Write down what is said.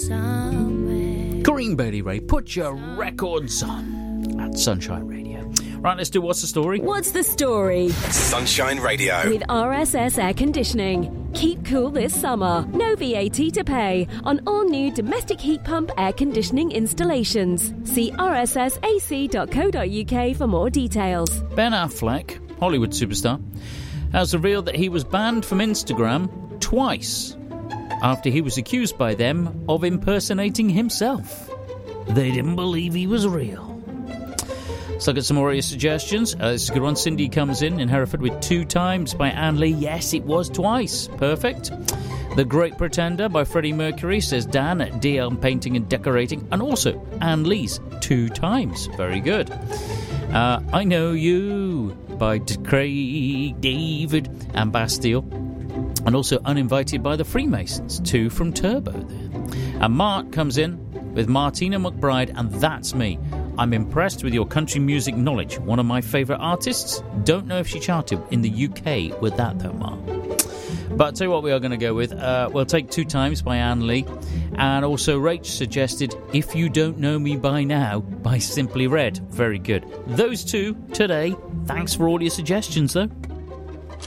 Corinne Bailey Ray, put your records on at Sunshine Radio. Right, let's do What's the Story? What's the Story? Sunshine Radio. With RSS Air Conditioning. Keep cool this summer. No VAT to pay on all new domestic heat pump air conditioning installations. See rssac.co.uk for more details. Ben Affleck, Hollywood superstar, has revealed that he was banned from Instagram twice after he was accused by them of impersonating himself. They didn't believe he was real. Let's look at some more of your suggestions. This is a good one. Cindy comes in Hereford with 2 times by Anne Lee. Yes, it was twice. Perfect. The Great Pretender by Freddie Mercury, says Dan at DL Painting and Decorating. And also Anne Lee's 2 times. Very good. I Know You by Craig David and Bastille. And also Uninvited by the Freemasons. 2 from Turbo there. And Mark comes in with Martina McBride and That's Me. I'm impressed with your country music knowledge. One of my favourite artists. Don't know if she charted in the UK with that though, Mark. But I'll tell you what we are going to go with. We'll take 2 times by Anne Lee. And also Rach suggested If You Don't Know Me By Now by Simply Red. Very good. Those 2 today. Thanks for all your suggestions though.